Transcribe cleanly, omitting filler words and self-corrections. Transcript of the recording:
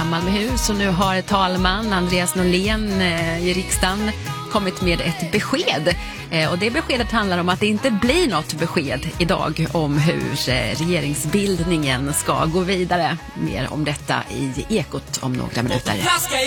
Malmöhus, och nu har talman Andreas Norlén i riksdagen kommit med ett besked. Och det beskedet handlar om att det inte blir något besked idag om hur regeringsbildningen ska gå vidare. Mer om detta i Ekot om några minuter.